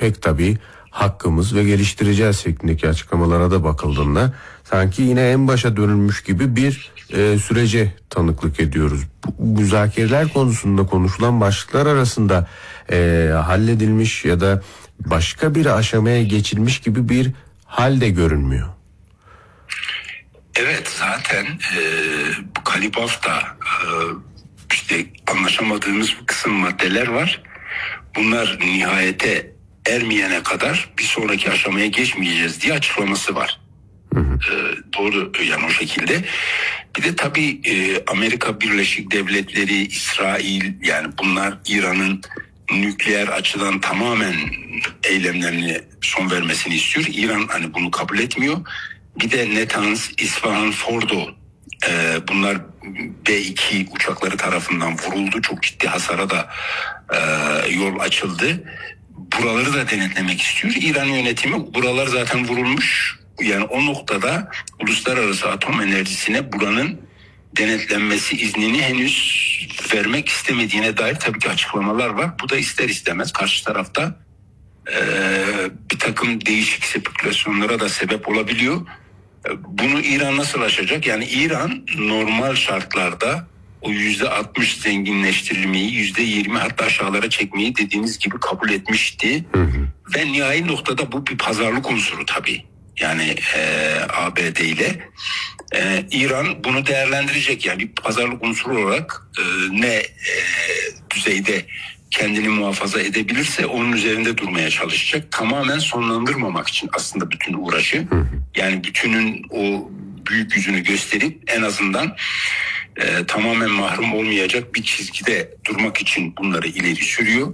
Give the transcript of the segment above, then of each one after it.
pek tabii hakkımız ve geliştireceğiz şeklindeki açıklamalara da bakıldığında sanki yine en başa dönülmüş gibi bir sürece tanıklık ediyoruz. Bu müzakereler konusunda konuşulan başlıklar arasında halledilmiş ya da başka bir aşamaya geçilmiş gibi bir hal de görünmüyor. Evet, zaten bu Kalibaf'ta işte anlaşamadığımız kısım maddeler var. Bunlar nihayete ermeyene kadar bir sonraki aşamaya geçmeyeceğiz diye açıklaması var. Doğru, yani o şekilde. Bir de tabii Amerika Birleşik Devletleri, İsrail, yani bunlar İran'ın nükleer açıdan tamamen eylemlerine son vermesini istiyor. İran hani bunu kabul etmiyor. Bir de Natanz, İsfahan, Fordo, bunlar B-2 uçakları tarafından vuruldu. Çok ciddi hasara da yol açıldı. Buraları da denetlemek istiyor. İran yönetimi buralar zaten vurulmuş. Yani o noktada uluslararası atom enerjisine buranın denetlenmesi iznini henüz vermek istemediğine dair tabii ki açıklamalar var. Bu da ister istemez karşı tarafta bir takım değişik spekülasyonlara da sebep olabiliyor. Bunu İran nasıl aşacak? Yani İran normal şartlarda o %60 zenginleştirilmeyi %20 hatta aşağılara çekmeyi dediğiniz gibi kabul etmişti. Ve nihai noktada bu bir pazarlık unsuru tabii. Yani ABD ile İran bunu değerlendirecek. Yani bir pazarlık unsuru olarak ne düzeyde kendini muhafaza edebilirse onun üzerinde durmaya çalışacak. Tamamen sonlandırmamak için aslında bütün uğraşı. Yani bütünün o büyük yüzünü gösterip en azından tamamen mahrum olmayacak bir çizgide durmak için bunları ileri sürüyor.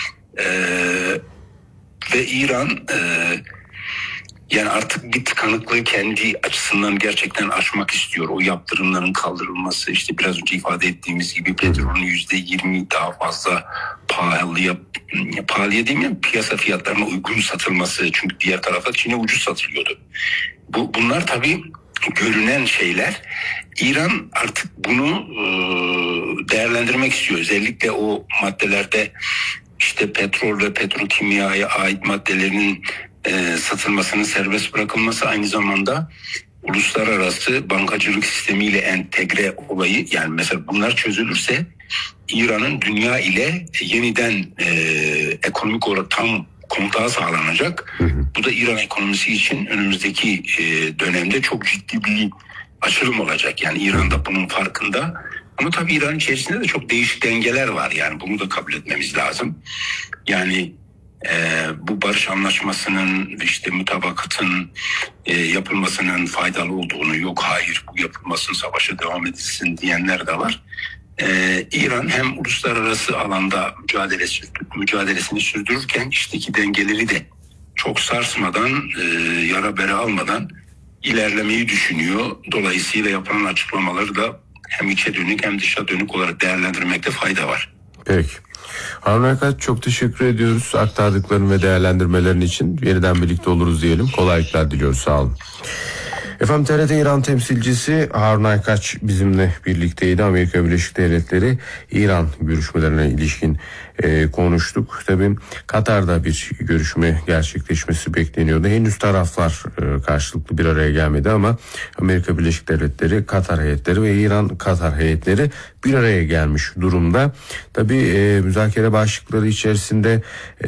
Ve İran yani artık bir tıkanıklığı kendi açısından gerçekten aşmak istiyor. O yaptırımların kaldırılması, işte biraz önce ifade ettiğimiz gibi petrolün %20 daha fazla pahalıya demeyeyim, piyasa fiyatlarına uygun satılması. Çünkü diğer tarafta Çin'e ucuz satılıyordu. Bunlar tabii görünen şeyler. İran artık bunu değerlendirmek istiyor. Özellikle o maddelerde işte petrol ve petrokimyaya ait maddelerin satılmasının serbest bırakılması, aynı zamanda uluslararası bankacılık sistemiyle entegre olayı, yani mesela bunlar çözülürse İran'ın dünya ile yeniden ekonomik olarak tam kontağı sağlanacak. Bu da İran ekonomisi için önümüzdeki dönemde çok ciddi bir açılım olacak. Yani İran da bunun farkında. Ama tabii İran içerisinde de çok değişik dengeler var. Yani bunu da kabul etmemiz lazım. Yani bu barış anlaşmasının, işte mutabakatın yapılmasının faydalı olduğunu, yok hayır bu yapılmasın, savaşa devam edilsin diyenler de var. İran hem uluslararası alanda mücadelesini sürdürürken işteki dengeleri de çok sarsmadan, yara bere almadan ilerlemeyi düşünüyor. Dolayısıyla yapılan açıklamaları da hem içe dönük hem dışa dönük olarak değerlendirmekte fayda var. Peki. Harun Aykaç, çok teşekkür ediyoruz aktardıkların ve değerlendirmelerin için. Yeniden birlikte oluruz diyelim. Kolaylıklar diliyoruz. Sağ olun. Efendim, TRT İran temsilcisi Harun Aykaç bizimle birlikteydi. Amerika Birleşik Devletleri İran görüşmelerine ilişkin konuştuk. Tabii Katar'da bir görüşme gerçekleşmesi bekleniyordu. Henüz taraflar karşılıklı bir araya gelmedi ama Amerika Birleşik Devletleri Katar heyetleri ve İran Katar heyetleri bir araya gelmiş durumda. Tabii müzakere başlıkları içerisinde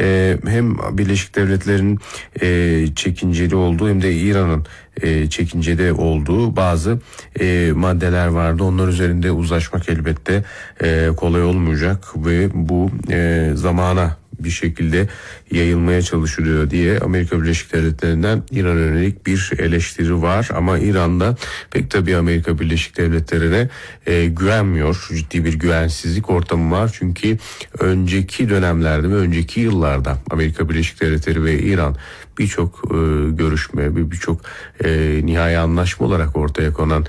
hem Birleşik Devletler'in çekinceli olduğu hem de İran'ın çekincede olduğu bazı maddeler vardı. Onlar üzerinde uzlaşmak elbette kolay olmayacak ve bu zamana bir şekilde yayılmaya çalışılıyor diye Amerika Birleşik Devletleri'nden İran'a yönelik bir eleştiri var. Ama İran'da pek tabii Amerika Birleşik Devletleri'ne güvenmiyor. Ciddi bir güvensizlik ortamı var. Çünkü önceki dönemlerde ve önceki yıllarda Amerika Birleşik Devletleri ve İran birçok görüşme ve birçok nihai anlaşma olarak ortaya konan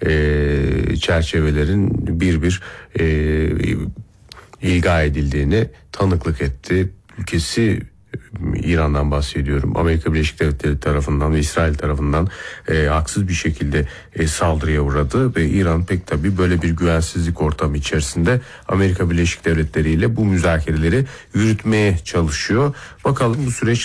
çerçevelerin bir ilga edildiğini tanıklık etti. Ülkesi, İran'dan bahsediyorum, Amerika Birleşik Devletleri tarafından ve İsrail tarafından haksız bir şekilde saldırıya uğradı ve İran pek tabii böyle bir güvensizlik ortamı içerisinde Amerika Birleşik Devletleri ile bu müzakereleri yürütmeye çalışıyor. Bakalım bu süreç